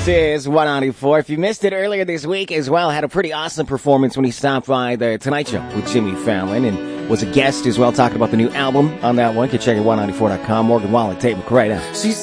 This is 194. If you missed it earlier this week as well, had a pretty awesome performance when he stopped by the Tonight Show with Jimmy Fallon and was a guest as well, talking about the new album on that one. You can check it at 194.com. Morgan Wallen, tape McCray now.